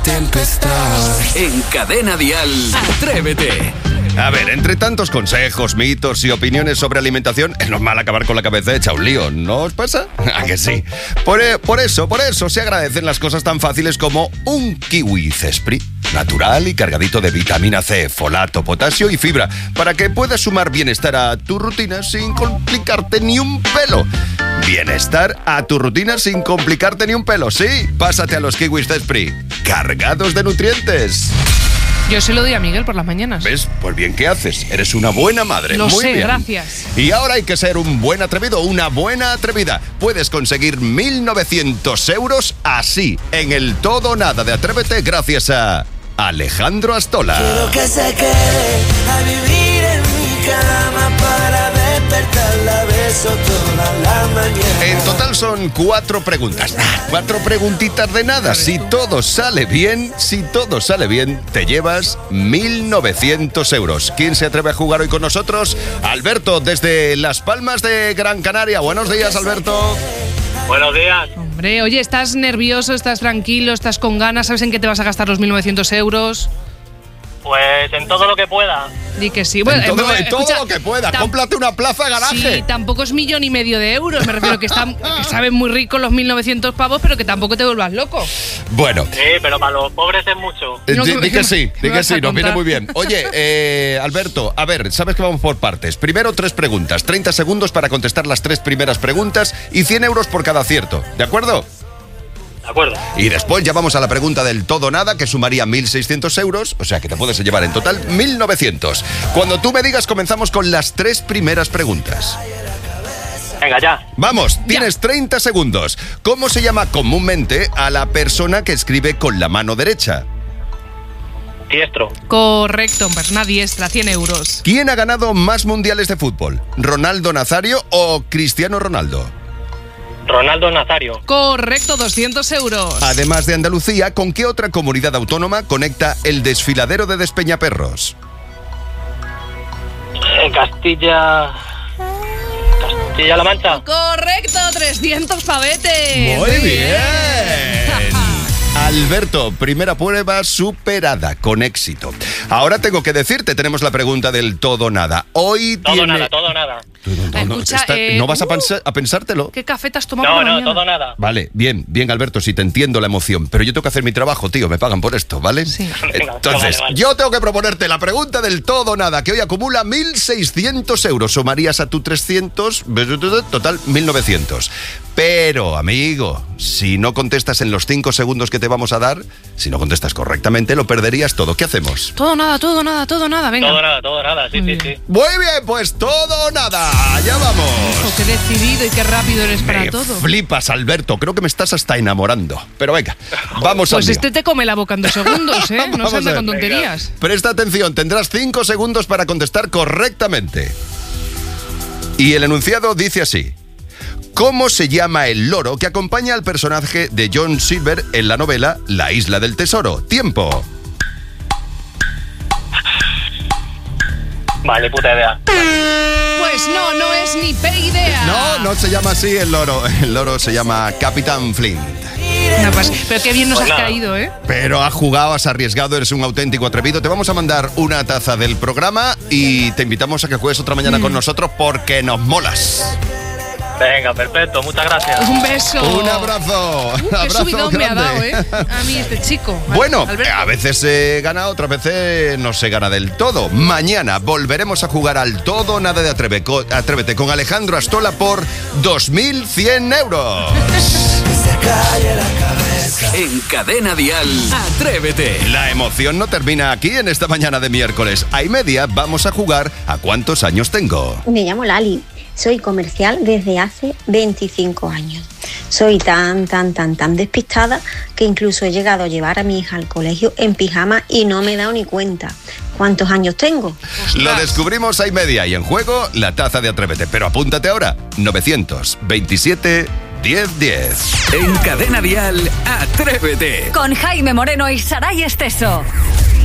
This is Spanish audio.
tempestad. En Cadena Dial, Atrévete. A ver, entre tantos consejos, mitos y opiniones sobre alimentación, es normal acabar con la cabeza hecha un lío, ¿no os pasa? ¿A que sí? Por eso se agradecen las cosas tan fáciles como un kiwi Zespri, natural y cargadito de vitamina C, folato, potasio y fibra, para que puedas sumar bienestar a tu rutina sin complicarte ni un pelo. Bienestar a tu rutina sin complicarte ni un pelo, sí. Pásate a los kiwis Zespri, cargados de nutrientes. Yo se lo doy a Miguel por las mañanas. ¿Ves? Pues bien, ¿qué haces? Eres una buena madre. Lo Muy sé, bien. gracias. Y ahora hay que ser un buen atrevido, una buena atrevida. Puedes conseguir 1.900 euros así, en el todo o nada de Atrévete, gracias a Alejandro Astola. Quiero que se quede a vivir en mi cama para despertarla, beso toda la mañana. En total son 4 preguntas. 4 preguntitas de nada. Si todo sale bien, te llevas 1.900 euros. ¿Quién se atreve a jugar hoy con nosotros? Alberto, desde Las Palmas de Gran Canaria. Buenos días, Alberto. Buenos días. Hombre, oye, ¿estás nervioso, estás tranquilo, estás con ganas? ¿Sabes en qué te vas a gastar los 1.900 euros? Pues en todo lo que pueda. Di que sí. Bueno, En todo escucha, lo que pueda. Cómprate una plaza garaje. Sí, tampoco es 1,5 millones de euros. Me refiero que saben muy ricos los 1.900 pavos, pero que tampoco te vuelvas loco. Bueno. Sí, pero para los pobres es mucho. Di que sí, nos viene muy bien. Oye, Alberto, a ver, sabes que vamos por partes. Primero 3 preguntas, 30 segundos para contestar las 3 primeras preguntas y 100 euros por cada acierto. ¿De acuerdo? De acuerdo. Y después ya vamos a la pregunta del todo o nada, que sumaría 1.600 euros, o sea que te puedes llevar en total 1.900. Cuando tú me digas, comenzamos con las 3 primeras preguntas. Venga, ya. Vamos, tienes 30 segundos. ¿Cómo se llama comúnmente a la persona que escribe con la mano derecha? Diestro. Correcto, persona diestra, 100 euros. ¿Quién ha ganado más mundiales de fútbol? ¿Ronaldo Nazario o Cristiano Ronaldo? Ronaldo Nazario. Correcto, 200 euros. Además de Andalucía, ¿con qué otra comunidad autónoma conecta el desfiladero de Despeñaperros? Castilla-La Mancha. Correcto, 300 pavetes. Muy bien. Alberto, primera prueba superada, con éxito. Ahora tengo que decirte, tenemos la pregunta del todo o nada. Hoy Todo nada. Escucha, ¿no vas a pensártelo? ¿Qué café te has tomado por la mañana? todo nada. Vale, bien, Alberto, sí te entiendo la emoción, pero yo tengo que hacer mi trabajo, tío, me pagan por esto, ¿vale? Sí. Entonces, vale. yo tengo que proponerte la pregunta del todo o nada, que hoy acumula 1.600 euros. Sumarías a tu 300, total 1.900. Pero, amigo, si no contestas en los 5 segundos que te vamos a dar, si no contestas correctamente, lo perderías todo. ¿Qué hacemos? Todo nada, venga. Todo nada, sí. Muy bien, pues todo o nada. ¡Ya vamos! Ojo, qué decidido y qué rápido eres para Me todo. flipas, Alberto. Creo que me estás hasta enamorando. Pero venga, vamos al Pues lío. este te come la boca en 2 segundos, ¿eh? No Vamos se anda a ver. con tonterías. Presta atención, tendrás 5 segundos para contestar correctamente. Y el enunciado dice así. ¿Cómo se llama el loro que acompaña al personaje de John Silver en la novela La Isla del Tesoro? Tiempo. Vale, puta idea. Pues no es ni idea. No se llama así el loro. El loro se llama Capitán Flint. No, pues, pero qué bien nos Pues has nada. caído, ¿eh? Pero has jugado, has arriesgado, eres un auténtico atrevido. Te vamos a mandar una taza del programa y te invitamos a que juegues otra mañana con nosotros porque nos molas. Venga, perfecto, muchas gracias. Un beso. Un abrazo. Qué Abrazo subidón me ha grande. dado, ¿eh? A mí este chico. Bueno, Alberto. a veces se gana, otras veces no se gana del todo. Mañana volveremos a jugar al todo o nada de Atrévete con Alejandro Astola por 2.100 euros. En Cadena Dial, Atrévete. La emoción no termina aquí en esta mañana de miércoles. A y media vamos a jugar a ¿cuántos años tengo? Me llamo Lali, soy comercial desde hace 25 años. Soy tan despistada que incluso he llegado a llevar a mi hija al colegio en pijama y no me he dado ni cuenta. ¿Cuántos años tengo? Lo descubrimos a y media y en juego la taza de Atrévete. Pero apúntate ahora, 927 1010. En Cadena Dial, Atrévete. Con Jaime Moreno y Saray Esteso.